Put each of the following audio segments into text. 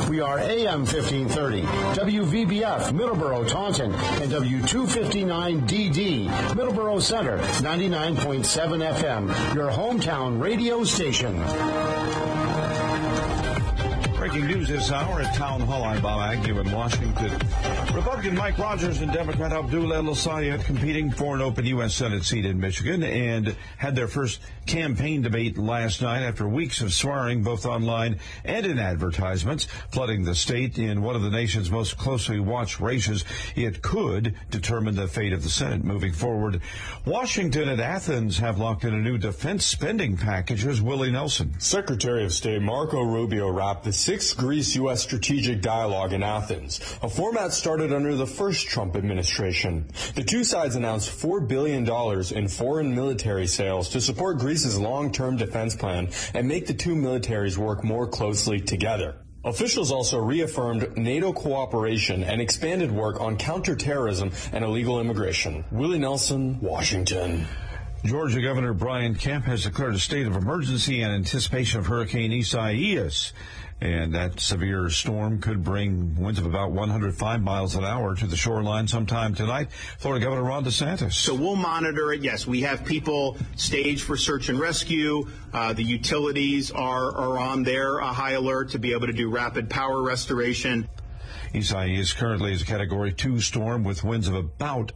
We are AM 1530, WVBF, Middleborough, Taunton, and W259DD, Middleborough Center, 99.7 FM, your hometown radio station. Breaking news this hour at Town Hall. I'm Bob Agnew in Washington. Republican Mike Rogers and Democrat Abdul El-Sayed competing for an open U.S. Senate seat in Michigan and had their first campaign debate last night after weeks of swearing both online and in advertisements, flooding the state in one of the nation's most closely watched races. It could determine the fate of the Senate moving forward. Washington and Athens have locked in a new defense spending package. Here's Willie Nelson. Secretary of State Marco Rubio wrapped the sixth Greece-U.S. strategic dialogue in Athens, a format started under the first Trump administration. The two sides announced $4 billion in foreign military sales to support Greece's long-term defense plan and make the two militaries work more closely together. Officials also reaffirmed NATO cooperation and expanded work on counterterrorism and illegal immigration. Willie Nelson, Washington. Georgia Governor Brian Kemp has declared a state of emergency in anticipation of Hurricane Isaias. And that severe storm could bring winds of about 105 miles an hour to the shoreline sometime tonight. Florida Governor Ron DeSantis. So we'll monitor it. Yes, we have people staged for search and rescue. The utilities are on their high alert to be able to do rapid power restoration. Isaias currently is a Category 2 storm with winds of about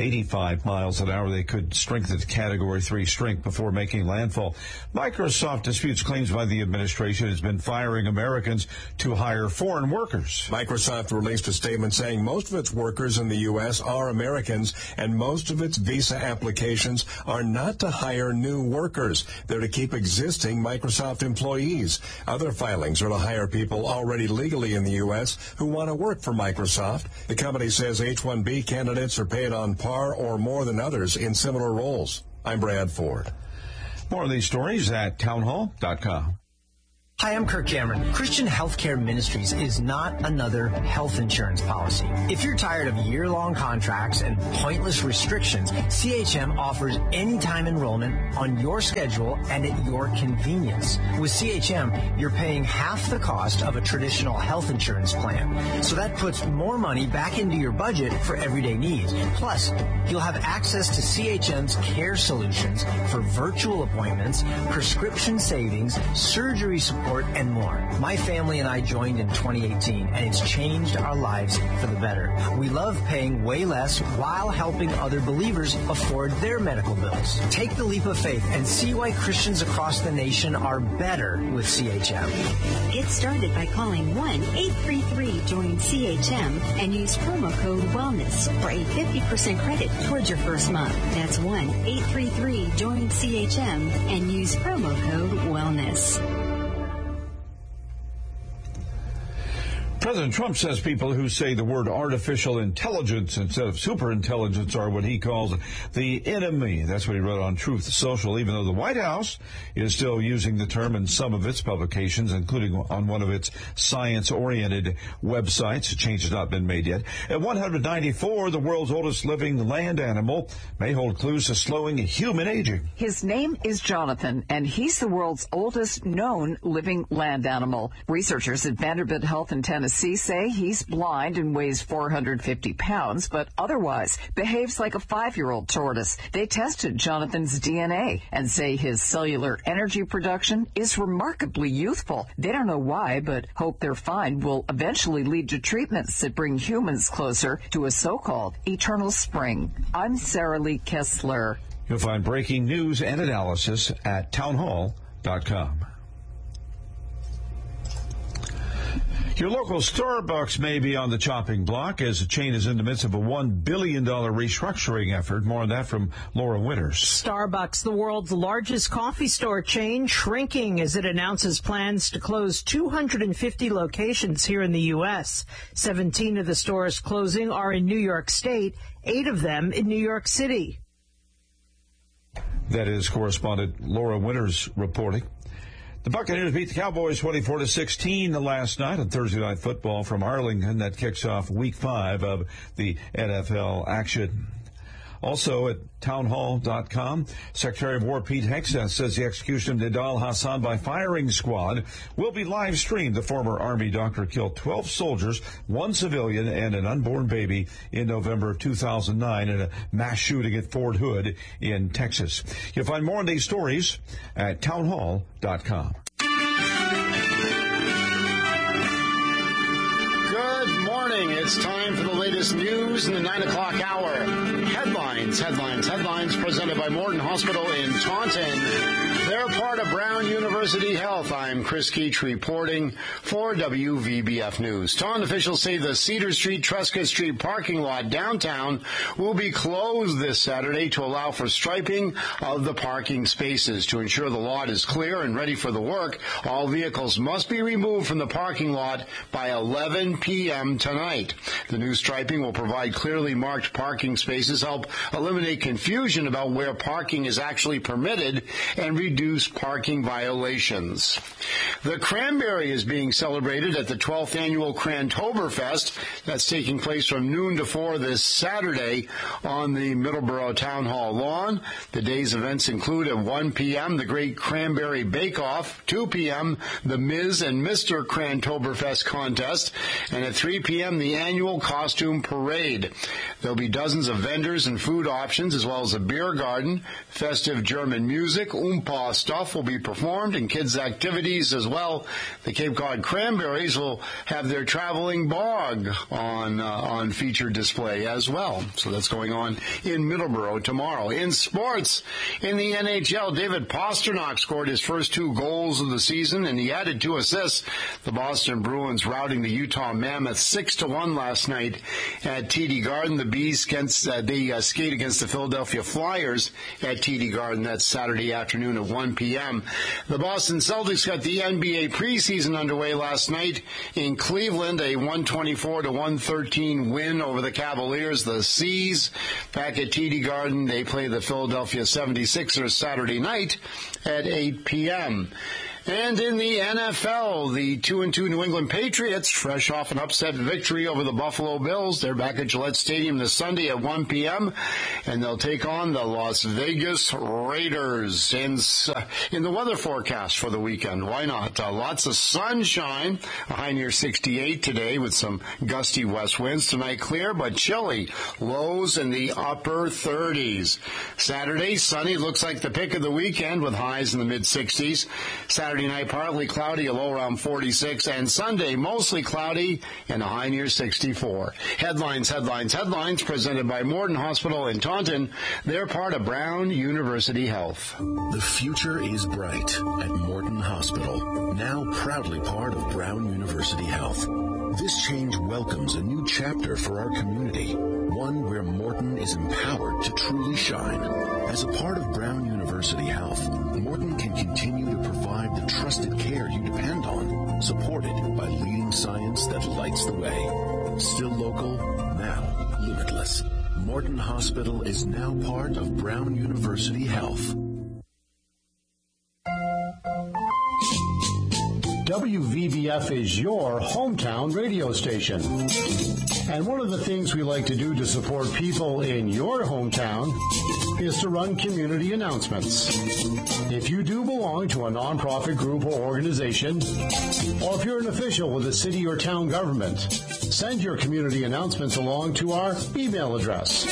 85 miles an hour. They could strengthen to Category 3 strength before making landfall. Microsoft disputes claims by the administration has been firing Americans to hire foreign workers. Microsoft released a statement saying most of its workers in the U.S. are Americans, and most of its visa applications are not to hire new workers. They're to keep existing Microsoft employees. Other filings are to hire people already legally in the U.S. who want to work for Microsoft. The company says H-1B candidates are paid on par or more than others in similar roles. I'm Brad Ford. More of these stories at townhall.com. Hi, I'm Kirk Cameron. Christian Healthcare Ministries is not another health insurance policy. If you're tired of year-long contracts and pointless restrictions, CHM offers anytime enrollment on your schedule and at your convenience. With CHM, you're paying half the cost of a traditional health insurance plan. So that puts more money back into your budget for everyday needs. Plus, you'll have access to CHM's care solutions for virtual appointments, prescription savings, surgery support, and more. My family and I joined in 2018, and it's changed our lives for the better. We love paying way less while helping other believers afford their medical bills. Take the leap of faith and see why Christians across the nation are better with CHM. Get started by calling 1-833-JOIN-CHM and use promo code WELLNESS for a 50% credit towards your first month. That's 1-833-JOIN-CHM and use promo code WELLNESS. President Trump says people who say the word artificial intelligence instead of superintelligence are what he calls the enemy. That's what he wrote on Truth Social, even though the White House is still using the term in some of its publications, including on one of its science-oriented websites. A change has not been made yet. At 194, the world's oldest living land animal may hold clues to slowing human aging. His name is Jonathan, and he's the world's oldest known living land animal. Researchers at Vanderbilt Health in Tennessee say he's blind and weighs 450 pounds, but otherwise behaves like a 5-year-old tortoise. They tested Jonathan's DNA and say his cellular energy production is remarkably youthful. They don't know why, but hope their find will eventually lead to treatments that bring humans closer to a so-called eternal spring. I'm Sarah Lee Kessler. You'll find breaking news and analysis at townhall.com. Your local Starbucks may be on the chopping block as the chain is in the midst of a $1 billion restructuring effort. More on that from Laura Winters. Starbucks, the world's largest coffee store chain, shrinking as it announces plans to close 250 locations here in the U.S. 17 of the stores closing are in New York State, 8 of them in New York City. That is correspondent Laura Winters reporting. The Buccaneers beat the Cowboys 24-16 last night on Thursday Night Football from Arlington. That kicks off Week 5 of the NFL action. Also at townhall.com, Secretary of War Pete Hegseth says the execution of Nidal Hasan by firing squad will be live streamed. The former Army doctor killed 12 soldiers, 1 civilian, and an unborn baby in November of 2009 in a mass shooting at Fort Hood in Texas. You'll find more on these stories at townhall.com. Good morning. It's time for the latest news in the 9 o'clock hour. Headlines presented by Morton Hospital in Taunton. They're part of Brown University Health. I'm Chris Keach reporting for WVBF News. Taunton officials say the Cedar Street, Trescott Street parking lot downtown will be closed this Saturday to allow for striping of the parking spaces. To ensure the lot is clear and ready for the work, all vehicles must be removed from the parking lot by 11 p.m. tonight. The new striping will provide clearly marked parking spaces, help eliminate confusion about where parking is actually permitted, and reduce parking violations. The Cranberry is being celebrated at the 12th annual Crantoberfest. That's taking place from noon to 4 this Saturday on the Middleborough Town Hall lawn. The day's events include at 1 p.m. the Great Cranberry Bake-Off, 2 p.m. the Ms. and Mr. Crantoberfest contest, and at 3 p.m. the annual costume parade. There'll be dozens of vendors and food options, as well as a beer garden. Festive German music, oompa stuff will be performed, and kids' activities as well. The Cape Cod Cranberries will have their traveling bog on featured display as well. So that's going on in Middleborough tomorrow. In sports, in the NHL, David Pastrnak scored his first 2 goals of the season, and he added 2 assists. The Boston Bruins routing the Utah Mammoths 6-1 last night at TD Garden. The Bees skate against the Philadelphia Flyers at TD Garden. That's Saturday afternoon at 1 p.m. The Boston Celtics got the NBA preseason underway last night in Cleveland, a 124-113 win over the Cavaliers. The C's back at TD Garden, they play the Philadelphia 76ers Saturday night at 8 p.m. And in the NFL, the 2-2 New England Patriots, fresh off an upset victory over the Buffalo Bills. They're back at Gillette Stadium this Sunday at 1 p.m., and they'll take on the Las Vegas Raiders. In the weather forecast for the weekend, why not? Lots of sunshine, a high near 68 today with some gusty west winds. Tonight clear but chilly, lows in the upper 30s. Saturday, sunny, looks like the pick of the weekend with highs in the mid-60s. Saturday night, partly cloudy, a low around 46, and Sunday, mostly cloudy and a high near 64. Headlines presented by Morton Hospital in Taunton. They're part of Brown University Health. The future is bright at Morton Hospital, now proudly part of Brown University Health. This change welcomes a new chapter for our community, one where Morton is empowered to truly shine. As a part of Brown University Health, Morton can continue to provide the trusted care you depend on, supported by leading science that lights the way. Still local, now limitless. Morton Hospital is now part of Brown University Health. WVBF is your hometown radio station. And one of the things we like to do to support people in your hometown is to run community announcements. If you do belong to a nonprofit group or organization, or if you're an official with a city or town government, send your community announcements along to our email address.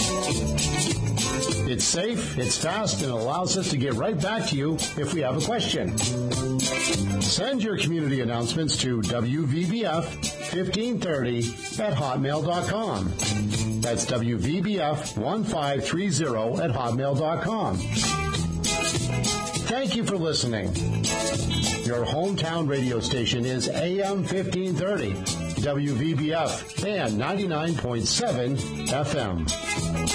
It's safe, it's fast, and allows us to get right back to you if we have a question. Send your community announcements to WVBF1530@hotmail.com. That's WVBF1530@hotmail.com. Thank you for listening. Your hometown radio station is AM 1530, WVBF, and 99.7 FM.